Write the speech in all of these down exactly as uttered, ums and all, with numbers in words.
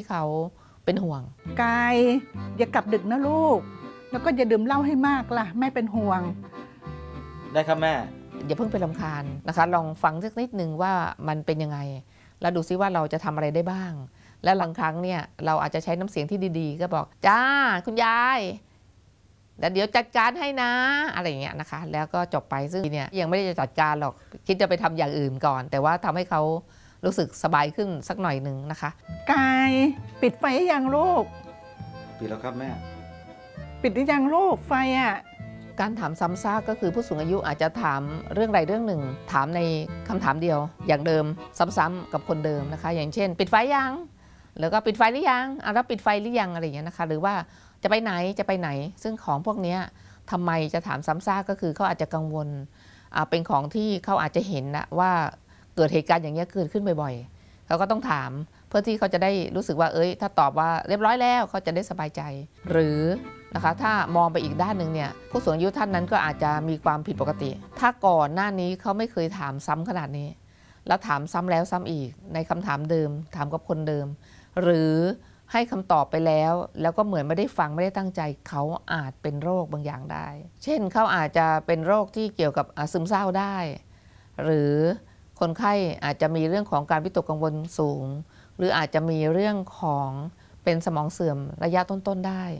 เขาเป็นห่วงกายอย่ากลับดึกนะลูกแล้วก็อย่าดื่มเหล้าให้มากล่ะแม่เป็นห่วงได้ครับแม่อย่าเพิ่งไปรำคาญนะคะลองฟังสักนิดนึงว่ามันเป็นยังไงแล้วดูซิว่าเราจะทำอะไรได้บ้างและบางครั้งเนี่ยเราอาจจะใช้น้ำเสียงที่ดีๆก็บอกจ้าคุณยายเดี๋ยวจัดการให้นะอะไรอย่างเงี้ยนะคะแล้วก็จบไปซึ่งเนี่ยยังไม่ได้จะจัดการหรอกคิดจะไปทำอย่างอื่นก่อนแต่ว่าทำให้เขารู้สึกสบายขึ้นสักหน่อยหนึ่งนะคะกายปิดไฟยังลูกปิดแล้วครับแม่ปิดหรือยังลูกไฟอ่ะการถามซ้ำซากก็คือผู้สูงอายุอาจจะถามเรื่องใดเรื่องหนึ่งถามในคำถามเดียวอย่างเดิมซ้ำๆกับคนเดิมนะคะอย่างเช่นปิดไฟยังแล้วก็ปิดไฟหรือยังอ่ะแล้วปิดไฟหรือยังอะไรอย่างเงี้ยนะคะหรือว่าจะไปไหนจะไปไหนซึ่งของพวกนี้ทำไมจะถามซ้ำซากก็คือเขาอาจจะกังวลเป็นของที่เขาอาจจะเห็นนะว่าเกิดเหตุการณ์อย่างนี้เกิดขึ้นบ่อยๆเขาก็ต้องถามเพื่อที่เขาจะได้รู้สึกว่าเอ้ยถ้าตอบว่าเรียบร้อยแล้วเขาจะได้สบายใจหรือนะคะถ้ามองไปอีกด้านหนึ่งเนี่ยผู้สูงอายุท่านนั้นก็อาจจะมีความผิดปกติถ้าก่อนหน้านี้เขาไม่เคยถามซ้ำขนาดนี้แล้วถามซ้ำแล้วซ้ำอีกในคำถามเดิมถามกับคนเดิมหรือให้คำตอบไปแล้วแล้วก็เหมือนไม่ได้ฟังไม่ได้ตั้งใจเขาอาจเป็นโรคบางอย่างได้เช่นเขาอาจจะเป็นโรคที่เกี่ยวกับซึมเศร้าได้หรือคนไข้อาจจะมีเรื่องของการวิตกกังวลสูงหรืออาจจะมีเรื่องของเป็นสมองเสื่อมระยะต้นๆได้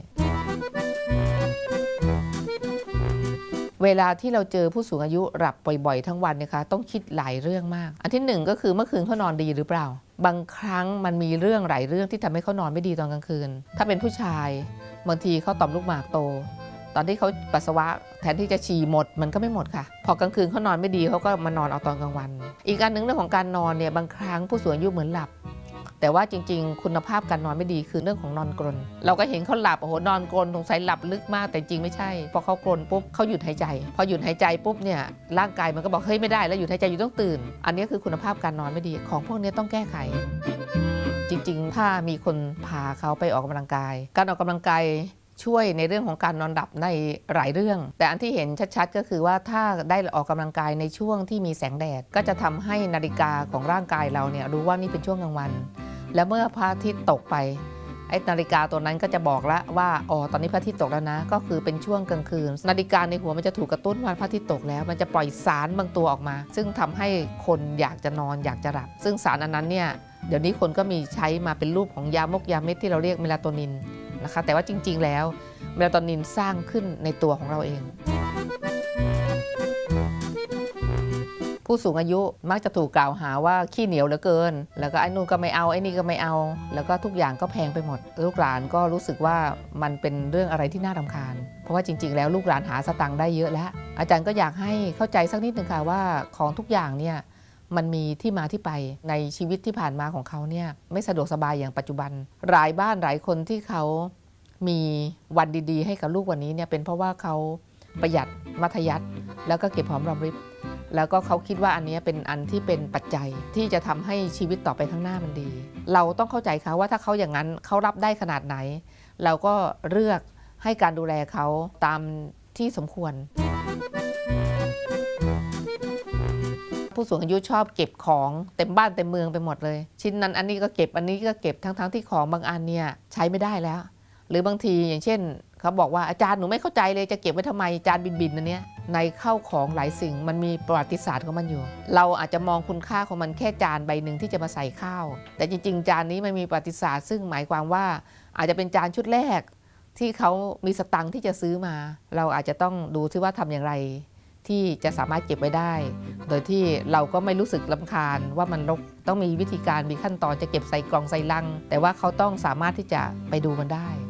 เวลาที่เราเจอผู้สูงอายุหลับบ่อยๆทั้งวันนะคะต้องคิดหลายเรื่องมากอันที่หนึ่งก็คือเมื่อคืนเขานอนดีหรือเปล่าบางครั้งมันมีเรื่องหลายเรื่องที่ทำให้เขานอนไม่ดีตอนกลางคืนถ้าเป็นผู้ชายบางทีเขาต่อมลูกหมากโตตอนที่เขาปัสสาวะแทนที่จะฉี่หมดมันก็ไม่หมดค่ะพอกลางคืนเขานอนไม่ดีเขาก็มานอนเอาตอนกลางวันอีกอันหนึ่งเรื่องของการนอนเนี่ยบางครั้งผู้สูงอายุเหมือนหลับแต่ว่าจริงๆคุณภาพการนอนไม่ดีคือเรื่องของนอนกรนเราก็เห็นเขาหลับโอ้โหนอนกรนสงสัยหลับลึกมากแต่จริงไม่ใช่พอเขากรนปุ๊บเขาหยุดหายใจพอหยุดหายใจปุ๊บเนี่ยร่างกายมันก็บอกเฮ้ยไม่ได้แล้วหยุดหายใจอยู่ต้องตื่นอันนี้คือคุณภาพการนอนไม่ดีของพวกนี้ต้องแก้ไขจริงๆถ้ามีคนพาเขาไปออกกำลังกายการออกกำลังกายช่วยในเรื่องของการนอนหลับในหลายเรื่องแต่อันที่เห็นชัดๆก็คือว่าถ้าได้ออกกำลังกายในช่วงที่มีแสงแดดก็จะทำให้นาฬิกาของร่างกายเราเนี่ยรู้ว่านี่เป็นช่วงกลางวันแล้วเมื่อพระอาทิตย์ตกไปไอ้นาฬิกาตัวนั้นก็จะบอกแล้วว่าอ๋อตอนนี้พระอาทิตย์ตกแล้วนะก็คือเป็นช่วงกลางคืนนาฬิกาในหัวมันจะถูกกระตุ้นว่าพระอาทิตย์ตกแล้วมันจะปล่อยสารบางตัวออกมาซึ่งทำให้คนอยากจะนอนอยากจะหลับซึ่งสารอันนั้นเนี่ยเดี๋ยวนี้คนก็มีใช้มาเป็นรูปของยามกยาเม็ดที่เราเรียกเมลาโทนินนะคะแต่ว่าจริงๆแล้วเมลาโทนินสร้างขึ้นในตัวของเราเองผู้สูงอายุมักจะถูกกล่าวหาว่าขี้เหนียวเหลือเกินแล้วก็ไอ้นู่นก็ไม่เอาไอ้นี่ก็ไม่เอาแล้วก็ทุกอย่างก็แพงไปหมดลูกหลานก็รู้สึกว่ามันเป็นเรื่องอะไรที่น่ารำคาญเพราะว่าจริงๆแล้วลูกหลานหาสตังค์ได้เยอะแล้วอาจารย์ก็อยากให้เข้าใจสักนิดนึงค่ะว่าของทุกอย่างเนี่ยมันมีที่มาที่ไปในชีวิตที่ผ่านมาของเขาเนี่ยไม่สะดวกสบายอย่างปัจจุบันหลายบ้านหลายคนที่เขามีวันดีๆให้กับลูกวันนี้เนี่ยเป็นเพราะว่าเขาประหยัดมัธยัสถ์แล้วก็เก็บหอมรอมริบแล้วก็เขาคิดว่าอันนี้เป็นอันที่เป็นปัจจัยที่จะทำให้ชีวิตต่อไปข้างหน้ามันดีเราต้องเข้าใจเขาว่าถ้าเขาอย่างนั้นเขารับได้ขนาดไหนเราก็เลือกให้การดูแลเขาตามที่สมควรผู้สูงอายุชอบเก็บของเต็มบ้านเต็มเมืองไปหมดเลยชิ้นนั้นอันนี้ก็เก็บอันนี้ก็เก็บทั้งๆที่ของบางอันเนี่ยใช้ไม่ได้แล้วหรือบางทีอย่างเช่นเขาบอกว่าอาจารย์หนูไม่เข้าใจเลยจะเก็บไว้ทำไมจานบินๆอันเนี้ยในข้าวของหลายสิ่งมันมีประวัติศาสตร์ของมันอยู่เราอาจจะมองคุณค่าของมันแค่จานใบหนึ่งที่จะมาใส่ข้าวแต่จริงๆจานนี้มันมีประวัติศาสตร์ซึ่งหมายความว่าอาจจะเป็นจานชุดแรกที่เขามีสตังค์ที่จะซื้อมาเราอาจจะต้องดูที่ว่าทำอย่างไรที่จะสามารถเก็บไว้ได้โดยที่เราก็ไม่รู้สึกรำคาญว่ามันรกต้องมีวิธีการมีขั้นตอนจะเก็บใส่กล่องใส่ลังแต่ว่าเขาต้องสามารถที่จะไปดูมันได้